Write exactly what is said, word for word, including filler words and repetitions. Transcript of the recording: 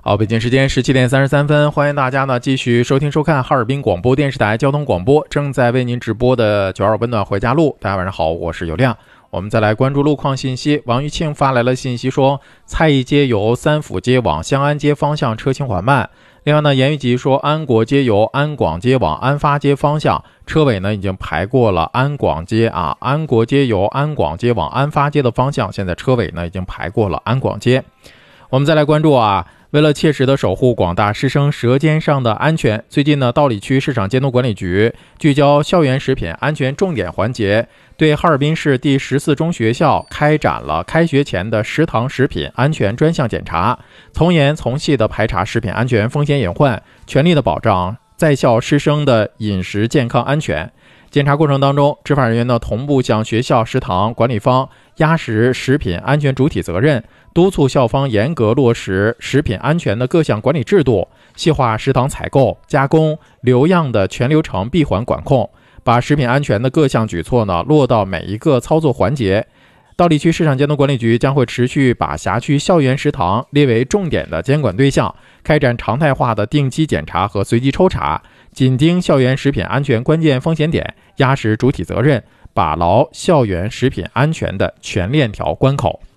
好，北京时间十七点三十三分，欢迎大家呢继续收听收看哈尔滨广播电视台交通广播正在为您直播的九二温暖回家路。大家晚上好，我是有亮。我们再来关注路况信息。王玉庆发来了信息说，蔡义街由三府街往香安街方向车行缓慢。另外呢，严玉吉说，安国街由安广街往安发街方向车尾呢已经排过了安广街啊，安国街由安广街往安发街的方向，现在车尾呢已经排过了安广街。我们再来关注啊。为了切实的守护广大师生舌尖上的安全，最近呢，道里区市场监督管理局聚焦校园食品安全重点环节，对哈尔滨市第十四中学校开展了开学前的食堂食品安全专项检查，从严从细的排查食品安全风险隐患，全力的保障在校师生的饮食健康安全。检查过程当中，执法人员呢同步向学校食堂管理方压实食品安全主体责任，督促校方严格落实食品安全的各项管理制度，细化食堂采购、加工、留样的全流程闭环管控，把食品安全的各项举措呢落到每一个操作环节。道里区市场监督管理局将会持续把辖区校园食堂列为重点的监管对象，开展常态化的定期检查和随机抽查，紧盯校园食品安全关键风险点，压实主体责任，把牢校园食品安全的全链条关口。